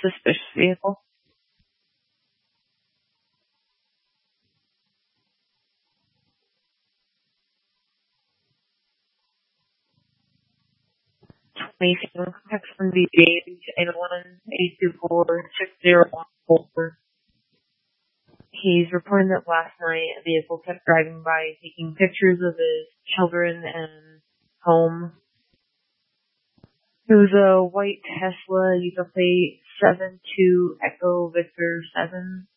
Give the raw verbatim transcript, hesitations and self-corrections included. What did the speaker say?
suspicious vehicle? twenty-seven, contact from the eight one eight two four six zero one four. He's reporting that last night a vehicle kept driving by, taking pictures of his children and home. It was a white Tesla, user plate seven two Echo Victor seven.